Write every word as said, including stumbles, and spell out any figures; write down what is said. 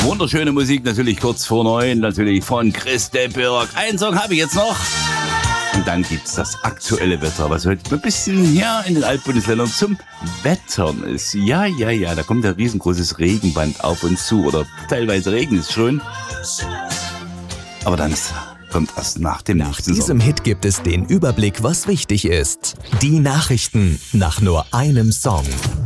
Wunderschöne Musik, natürlich kurz vor neun, natürlich von Chris de Burgh. Einen Song habe ich jetzt noch. Und dann gibt's das aktuelle Wetter, was heute ein bisschen hier in den Altbundesländern zum Wettern ist. Ja, ja, ja, da kommt ein riesengroßes Regenband auf uns zu. Oder teilweise Regen ist schon. Aber dann ist, kommt erst nach dem Nach nächsten diesem Song. Hit gibt es den Überblick, was wichtig ist. Die Nachrichten nach nur einem Song.